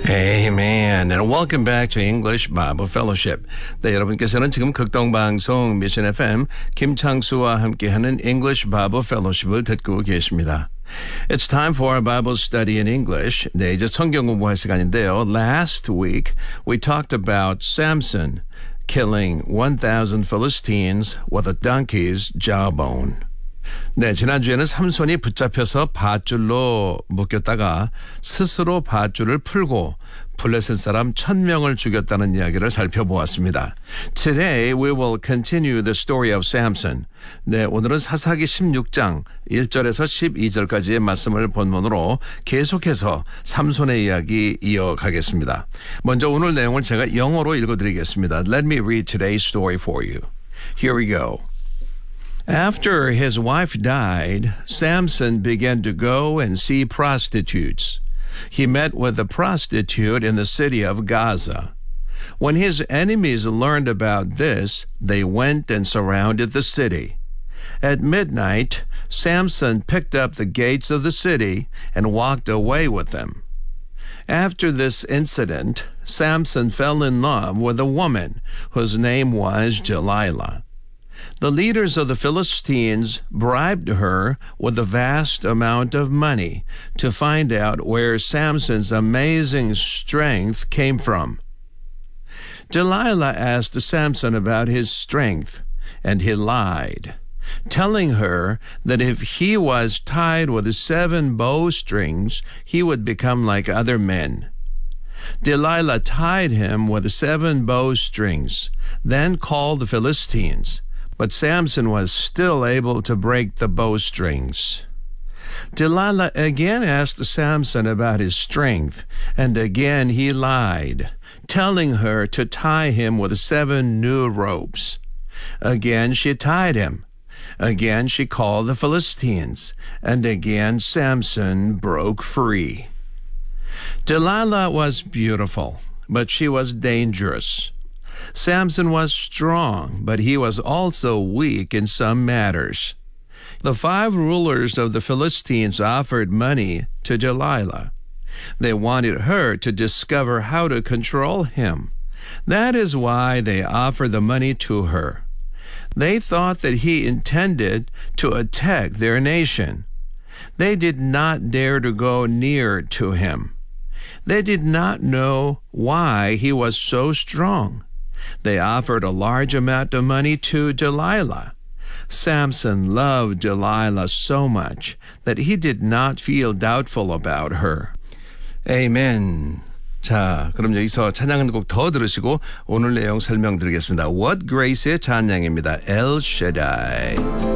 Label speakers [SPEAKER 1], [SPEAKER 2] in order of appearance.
[SPEAKER 1] Amen. And welcome back to English Bible Fellowship. 네, 여러분께서는 지금 극동방송 미션 FM 김창수와 함께하는 English Bible Fellowship을 듣고 계십니다. It's time for our Bible study in English. 네, 이제 성경 공부할 시간인데요. Last week, we talked about Samson killing 1,000 Philistines with a donkey's jawbone. 네, 지난주에는 삼손이 붙잡혀서 밧줄로 묶였다가 스스로 밧줄을 풀고 블레셋 사람 1,000명을 죽였다는 이야기를 살펴보았습니다. Today we will continue the story of Samson. 네, 오늘은 사사기 16장 1절에서 12절까지의 말씀을 본문으로 계속해서 삼손의 이야기 이어가겠습니다. 먼저 오늘 내용을 제가 영어로 읽어드리겠습니다. Let me read today's story for you. Here we go. After his wife died, Samson began to go and see prostitutes. He met with a prostitute in the city of Gaza. When his enemies learned about this, they went and surrounded the city. At midnight, Samson picked up the gates of the city and walked away with them. After this incident, Samson fell in love with a woman whose name was Delilah. The leaders of the Philistines bribed her with a vast amount of money to find out where Samson's amazing strength came from. Delilah asked Samson about his strength, and he lied, telling her that if he was tied with 7 bowstrings, he would become like other men. Delilah tied him with 7 bowstrings, then called the Philistines. But Samson was still able to break the bowstrings. Delilah again asked Samson about his strength, and again he lied, telling her to tie him with 7 new ropes. Again she tied him. Again she called the Philistines, and again Samson broke free. Delilah was beautiful, but she was dangerous. Samson was strong, but he was also weak in some matters. The 5 rulers of the Philistines offered money to Delilah. They wanted her to discover how to control him. That is why they offered the money to her. They thought that he intended to attack their nation. They did not dare to go near to him. They did not know why he was so strong. They offered a large amount of money to Delilah. Samson loved Delilah so much that he did not feel doubtful about her. Amen. 자, 그럼 여기서 찬양은 꼭 더 들으시고 오늘 내용 설명드리겠습니다. What Grace의 찬양입니다. El Shaddai.